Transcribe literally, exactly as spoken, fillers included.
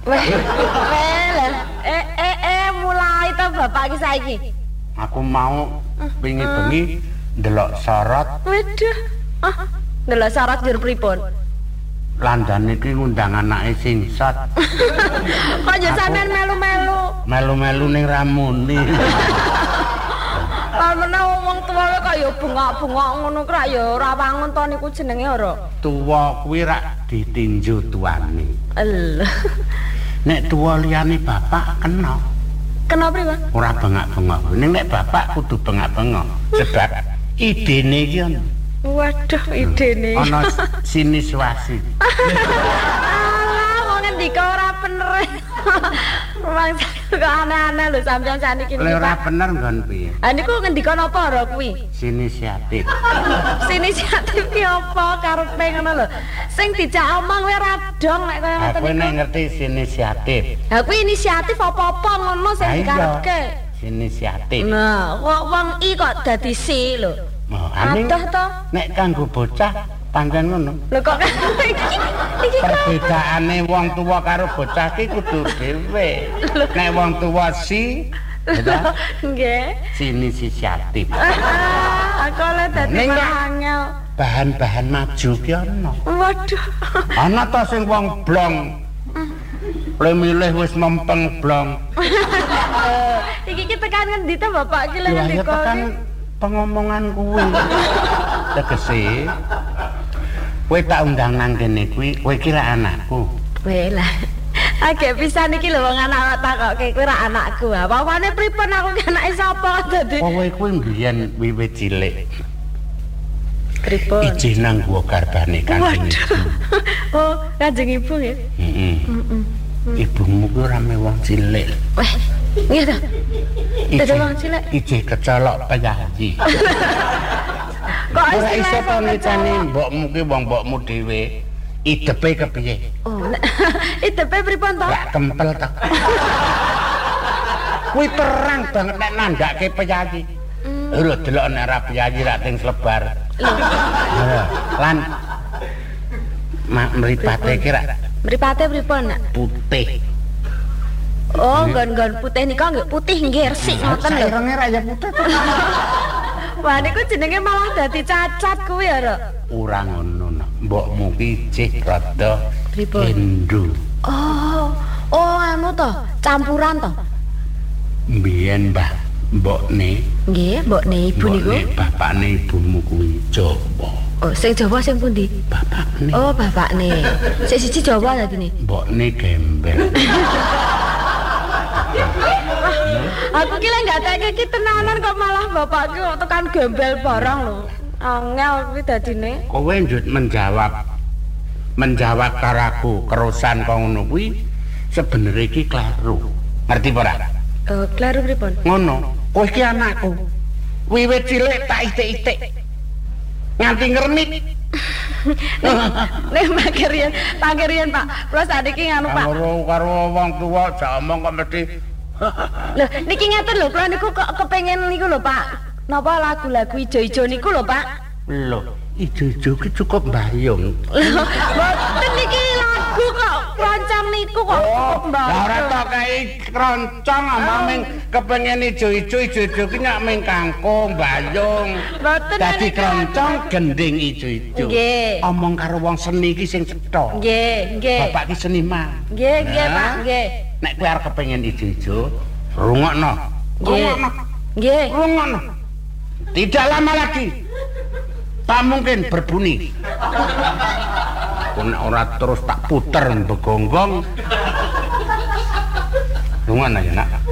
Weh, eh eh eh mulai ta bapak ki saiki. Aku mau bengi-bengi ndelok sorot. Waduh. Ah, ndelok sorot jur pripun? Landan iki ngundang anake singsat. Kok yo sampean melu-melu. Melu-melu ning ramune. Lan menawa wong tuwa kok yo bengok-bengok ngono kok yo ora wangun to niku jenenge ora. Tuwa kuwi rak ditinju tuane. Lho. Nek tuwa liyane bapak kena. Kena priwe? Ora bengak-bengok. Ning nek bapak kudu bengak-bengok. Sebab idene iki ono. Waduh, idene. Ana siniswasi. Alah, wong ngendika ora bener. Wong kok aneh-aneh lho sampeyan saniki. Lek ora bener nggon piye? Ha niku ngendika napa ora kuwi? Sinisiatif. Sinisiatif ki apa karepe ngono lho. Sing dijak omong kowe ora dong nek koyo ngoten Aku nek ngerti sinisiatif. Ha kuwi inisiatif apa-apa ngono sing dikarepke. Sinisiatif. Nah, kok wong I kok dadi si lho. Oh, aning Adoh to. nek kanggo bocah pancen ngono. Lho kok iki iki Perbedaane wong tuwa karo bocah ki kudu dhewe. Nek wong tuwa si nggih. sinisiatif. Aku le dadi angel. Bahan-bahan maju ki ana. Waduh. Ana ta sing wong blong. Le milih wis mempeng blong. Iki ki tekan ngendi to Bapak ki lho Ya ngendika tekan iki? pengomongan kuwi. Tegese kowe tak undang nang kene kuwi, kowe kira anakku. Weh lah. Agek pisan iki lho wong anak takoke kowe ra anakku. Apa-apane pripun aku ki anake sapa dadi? Kowe kuwi mbiyen wiwit cilik. Pripun? Ijih nang gua garbane Kanjeng Ibu. Oh, Kanjeng Ibu nggih. Heeh. Ibumu kuwi rame wong cilik. Weh, nggih to. Dadi wong cilik. Ijih kecolok peyayi. Kok Ora iso to ngecani mbokmu ki wong mbokmu dhewe. Idepe kepiye? Oh, idepe pripun to? Gak kempel to. Kuwi terang banget nek nandhake peyayi. Lho delok nek ra peyayi ra teng slebar. Lan mak mripate ki ra Mripate pripun, Nak? putih. Oh, nggon-nggon putih nika nggih putih nggih resik ngoten lho. Sairenge ra ya putih. Wah, niku jenenge malah dadi cacat kuwi ya, Rok. Ora ngono, Nak. Mbokmu ki ijih rada Pripun? endo. Oh, oh anu to, campuran to. Mbiyen Mbah mbokne, Nggih, mbokne ibu niku. mbokne bapakne ibumu kuwi Jawa. Oh, sing Jawa sing pundi? Bapakne. Oh, bapakne. Sing siji Jawa dadine. Mbokne gembel. Aku ki lek gak teke ki tenanan kok malah bapakku kok tekan gembel barang lho. Angel kuwi dadine. Kowe njut menjawab menjawab karaku kerusan kok ngono kuwi sebenere iki kleru. Ngerti apa ora? Oh, kleru pripun? Ngono. Kowe iki anakku. Wiwit cilik tak itik-itik. Nganti ngermit. Nek makerian, pakerian Pak. Kula sakniki nganu Pak. Karo karo wong tuwa jak omong kok mesti Lho, niki ngeten lho, kula niku kok kepengen niku lho, Pak. Napa lagu-lagu ijo-ijo niku lho, Pak? lho, ijo-ijo ki cukup mbayung. Lho, mboten niki lagu kok kroncong niku kok cukup Lah ora mbayung. tok kae kroncong omong ming kepengen ijo-ijo ijo-ijo ki nyak ming kangkung mbayung. Mboten Dadi niki kroncong gending ijo-ijo. Nggih. Omong karo wong seni ki sing cetha. Nggih, nggih. Bapak ki seniman. Nggih, nggih, Nah, Pak, nggih. Nek kowe arep kepengin ijo-ijo, rungokno. Nggih. Rungokno. Nggih. Rungokno. Tidak lama lagi tak mungkin berbunyi. Nek ora terus tak puter begonggong. Rungokno ya, Nak.